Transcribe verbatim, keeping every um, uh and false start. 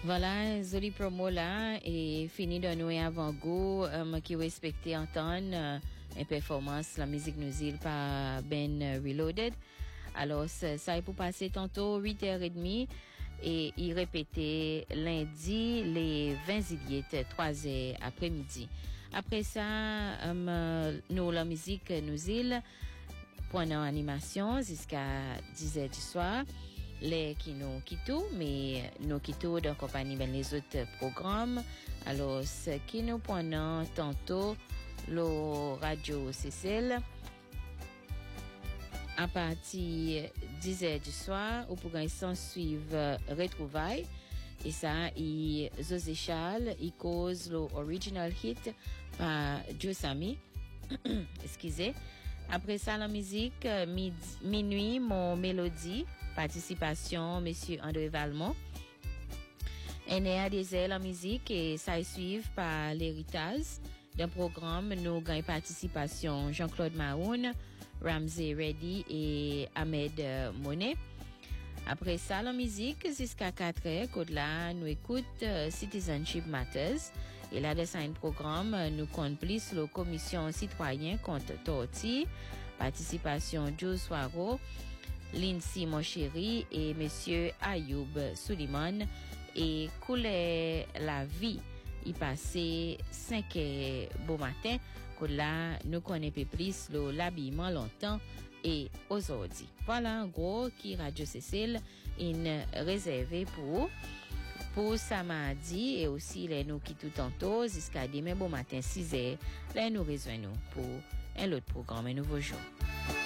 Voilà, joli promo là et fini de nous avant-goût um, qui respectait entendre euh, une performance la musique nous île par Ben Reloaded. Alors ça, ça est pour passer tantôt huit heures trente et il répétait lundi les vingt juillet trois heures après-midi. Après ça um, nous la musique nous île pendant animation jusqu'à dix heures du soir. Les qui nous quittent, mais nous quittons en compagnie de les autres programmes. Alors, ce qui nous prenons tantôt, le radio C C L, à partir dix heures du soir, au programme s'en suivre Retrouvailles. Et ça, il, José Charles, il cause l'original hit par Joe Sami. Excusez. Après ça, la musique, midi, minuit, mon mélodie. Participation, Monsieur André Valmont. Enea des ailes en musique et ça est suivi par l'héritage d'un programme. Nous gagnons participation Jean-Claude Maroun, Ramsey Reddy et Ahmed Monet. Après ça, la musique, jusqu'à quatre heures, là, nous écoute uh, Citizenship Matters. Et là, de ça, un programme, nous compte plus la commission citoyenne contre Torti, participation Joe Soiro, Lindsay Moncheri et Monsieur Ayoub Suleiman et couler la vie. Il passait cinq heures bon matin, que là, nous connaissons plus l'habillement longtemps et aujourd'hui. Voilà en gros qui Radio Cécile est réservé pour pour samedi et aussi les nous qui tout tantôt jusqu'à demain bon matin six heures. Là, nous rejoignons pour un autre programme, un nouveau jour.